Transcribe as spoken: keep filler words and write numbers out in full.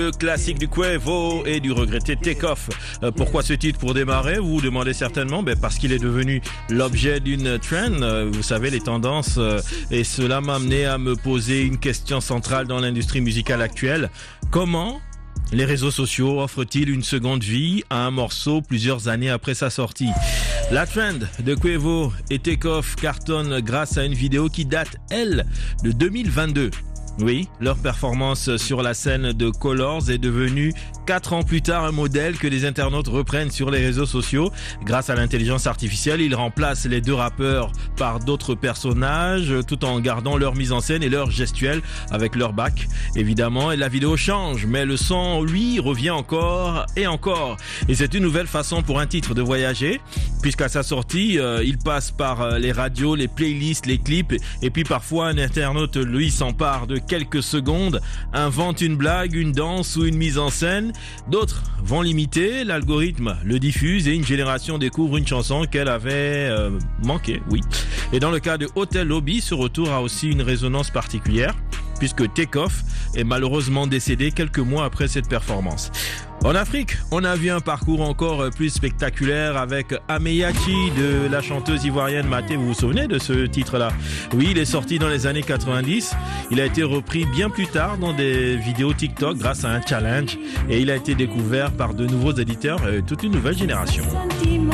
Le classique du Quavo et du regretté Takeoff. Euh, pourquoi ce titre pour démarrer? Vous vous demandez certainement. Ben parce qu'il est devenu l'objet d'une trend. Euh, vous savez, les tendances. Euh, et cela m'a amené à me poser une question centrale dans l'industrie musicale actuelle. Comment les réseaux sociaux offrent-ils une seconde vie à un morceau plusieurs années après sa sortie? La trend de Quavo et Takeoff cartonne grâce à une vidéo qui date, elle, de deux mille vingt-deux. Oui, leur performance sur la scène de Colors est devenue quatre ans plus tard un modèle que les internautes reprennent sur les réseaux sociaux. Grâce à l'intelligence artificielle, ils remplacent les deux rappeurs par d'autres personnages tout en gardant leur mise en scène et leur gestuelle avec leur bac, évidemment. Et la vidéo change, mais le son, lui, revient encore et encore. Et c'est une nouvelle façon pour un titre de voyager, puisqu'à sa sortie, euh, il passe par les radios, les playlists, les clips, et puis parfois un internaute, lui, s'empare de quelques secondes, invente une blague, une danse ou une mise en scène. D'autres vont l'imiter, l'algorithme le diffuse et une génération découvre une chanson qu'elle avait euh, manqué, oui. Et dans le cas de Hotel Lobby, ce retour a aussi une résonance particulière, puisque Takeoff est malheureusement décédé quelques mois après cette performance. En Afrique, on a vu un parcours encore plus spectaculaire avec Ameyachi de la chanteuse ivoirienne Maté. Vous vous souvenez de ce titre-là? Oui, il est sorti dans les années quatre-vingt-dix. Il a été repris bien plus tard dans des vidéos TikTok grâce à un challenge et il a été découvert par de nouveaux éditeurs, euh, toute une nouvelle génération.